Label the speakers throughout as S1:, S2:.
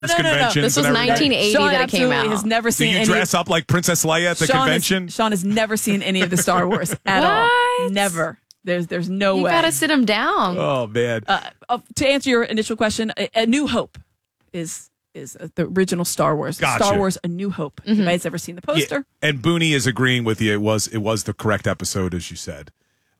S1: conventions.
S2: This was
S1: and everything.
S2: 1980
S3: Sean
S2: that it came
S3: absolutely
S2: out.
S3: has never
S1: Do
S3: seen
S1: you
S3: any.
S1: dress up like Princess Leia at the convention?
S3: Sean has never seen any of the Star Wars at all. Never. There's no
S2: You
S3: way.
S2: gotta sit him down.
S1: Oh, man.
S3: To answer your initial question, A New Hope is the original Star Wars.
S1: Gotcha.
S3: Star Wars: A New Hope. Anybody's ever seen the poster?
S1: Yeah. And Booney is agreeing with you. It was the correct episode, as you said.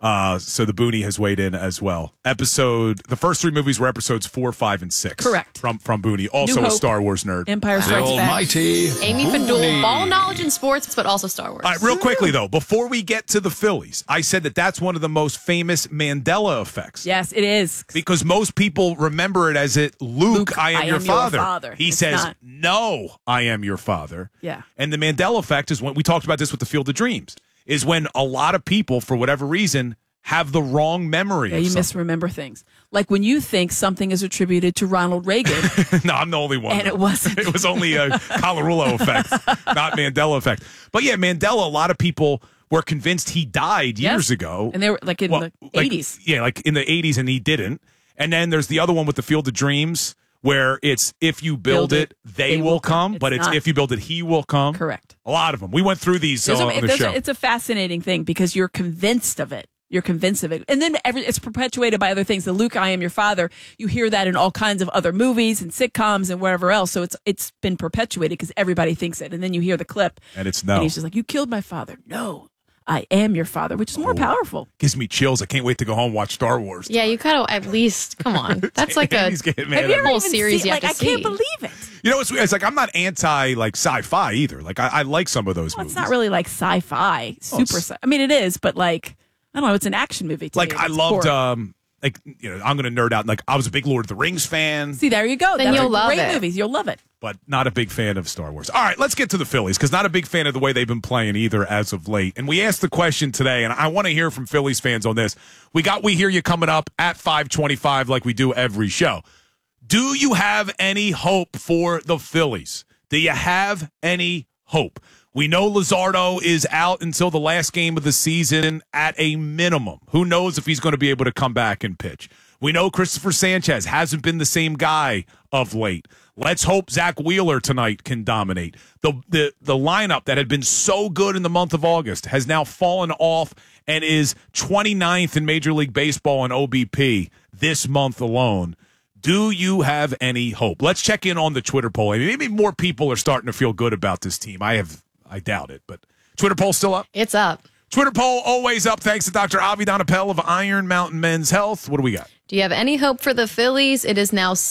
S1: So the Booney has weighed in as well. The first three movies were episodes 4, 5, and 6.
S3: Correct.
S1: From Booney, also
S3: New
S1: a
S3: Hope.
S1: Star Wars nerd.
S3: Empire Strikes Back.
S4: Almighty.
S2: Amy Fadul, ball knowledge in sports, but also Star Wars.
S1: All right, real quickly, though, before we get to the Phillies, I said that's one of the most famous Mandela effects.
S3: Yes, it is.
S1: Because most people remember it as Luke, I am your father. He
S3: It's
S1: says,
S3: not.
S1: no, I am your father.
S3: Yeah.
S1: And the Mandela effect is when we talked about this with the Field of Dreams, is when a lot of people, for whatever reason, have the wrong memory
S3: Yeah,
S1: of
S3: you
S1: something.
S3: misremember things. Like when you think something is attributed to Ronald Reagan,
S1: No, I'm the only one.
S3: and it wasn't.
S1: It was only a Colarulo effect, not Mandela effect. But yeah, Mandela, a lot of people were convinced he died years ago.
S3: And they were like in the 80s.
S1: Yeah, like in the 80s, and he didn't. And then there's the other one with the Field of Dreams, where it's if you build it, they will come. But it's
S3: not.
S1: if you build it, he will come.
S3: Correct.
S1: A lot of them. We went through these on the show.
S3: It's a fascinating thing because you're convinced of it. You're convinced of it. And then it's perpetuated by other things. The Luke, I am your father. You hear that in all kinds of other movies and sitcoms and wherever else. So it's been perpetuated because everybody thinks it. And then you hear the clip.
S1: And it's no.
S3: And he's just like, you killed my father. No, I am your father, which is more powerful.
S1: Gives me chills. I can't wait to go home and watch Star Wars.
S2: Yeah, you gotta at least, come on. That's like a
S1: He's getting mad
S3: Have you
S1: at
S3: ever
S1: me.
S2: whole
S3: even
S2: series
S3: seen,
S2: you have
S3: like,
S2: to see.
S3: I can't believe it.
S1: You know what's weird? It's like I'm not anti like sci-fi either. Like I like some of those
S3: Well,
S1: movies.
S3: it's not really like sci-fi, I mean, it is, but like, I don't know, it's an action movie to
S1: Like
S3: me.
S1: I
S3: It's
S1: loved
S3: core.
S1: like I'm gonna nerd out. Like I was a big Lord of the Rings fan,
S3: See, there you go.
S2: Then
S3: That's
S2: you'll love
S3: great
S2: it.
S3: movies. You'll love it.
S1: but not a big fan of Star Wars. All right, let's get to the Phillies because not a big fan of the way they've been playing either as of late. And we asked the question today, and I want to hear from Phillies fans on this. We hear you coming up at 5:25 like we do every show. Do you have any hope for the Phillies? Do you have any hope? We know Luzardo is out until the last game of the season at a minimum. Who knows if he's going to be able to come back and pitch? We know Christopher Sanchez hasn't been the same guy of late. Let's hope Zach Wheeler tonight can dominate. The lineup that had been so good in the month of August has now fallen off and is 29th in Major League Baseball in OBP this month alone. Do you have any hope? Let's check in on the Twitter poll. Maybe more people are starting to feel good about this team. I doubt it, but Twitter poll still up?
S2: It's up.
S1: Twitter poll always up. Thanks to Dr. Avi Donapel of Iron Mountain Men's Health. What do we got?
S2: Do you have any hope for the Phillies? It is now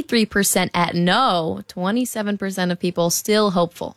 S2: 73% at no, 27% of people still hopeful.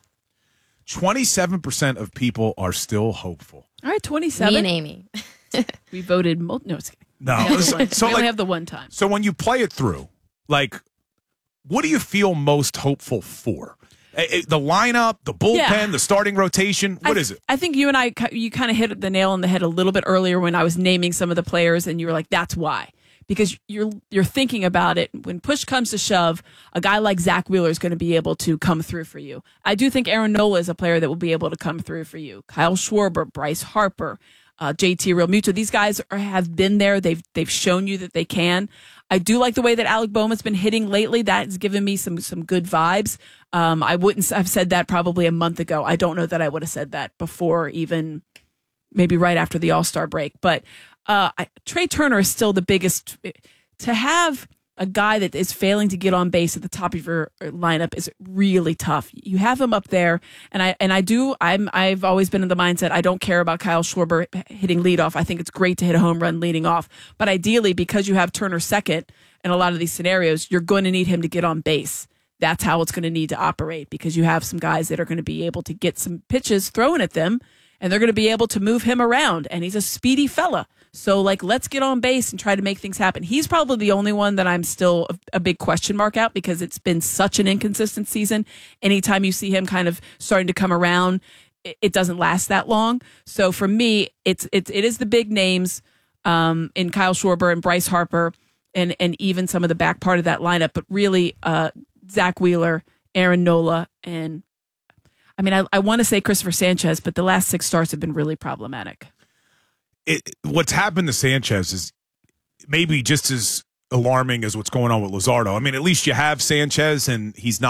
S1: 27% of people are still hopeful.
S3: All right, 27.
S2: Me and Amy.
S3: We voted. No, it's kidding.
S1: No.
S3: So we only have the one time.
S1: So when you play it through, like, what do you feel most hopeful for? The lineup, the bullpen, the starting rotation. What is it?
S3: I think you and you kind of hit the nail on the head a little bit earlier when I was naming some of the players, and you were like, "That's why," because you're thinking about it. When push comes to shove, a guy like Zach Wheeler is going to be able to come through for you. I do think Aaron Nola is a player that will be able to come through for you. Kyle Schwarber, Bryce Harper, JT Realmuto. These guys have been there. They've shown you that they can. I do like the way that Alec Boehm's been hitting lately. That has given me some good vibes. I wouldn't have said that probably a month ago. I don't know that I would have said that before, even maybe right after the All-Star break. But Trey Turner is still the biggest. To have a guy that is failing to get on base at the top of your lineup is really tough. You have him up there, and I've always been in the mindset I don't care about Kyle Schwarber hitting leadoff. I think it's great to hit a home run leading off, but ideally, because you have Turner second in a lot of these scenarios, you're going to need him to get on base. That's how it's going to need to operate, because you have some guys that are going to be able to get some pitches thrown at them, and they're going to be able to move him around, and he's a speedy fella. So, let's get on base and try to make things happen. He's probably the only one that I'm still a big question mark out, because it's been such an inconsistent season. Anytime you see him kind of starting to come around, it doesn't last that long. So for me, it is the big names in Kyle Schwarber and Bryce Harper and even some of the back part of that lineup, but really Zach Wheeler, Aaron Nola, and I want to say Christopher Sanchez, but the last 6 starts have been really problematic.
S1: What's happened to Sanchez is maybe just as alarming as what's going on with Luzardo. I mean, at least you have Sanchez, and he's not